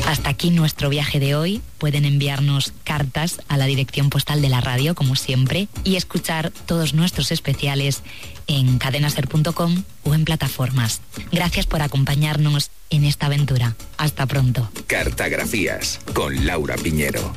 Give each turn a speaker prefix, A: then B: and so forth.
A: Hasta aquí nuestro viaje de hoy. Pueden enviarnos cartas a la dirección postal de la radio, como siempre, y escuchar todos nuestros especiales en cadenaser.com o en plataformas. Gracias por acompañarnos en esta aventura. Hasta pronto.
B: Cartografías con Laura Piñero.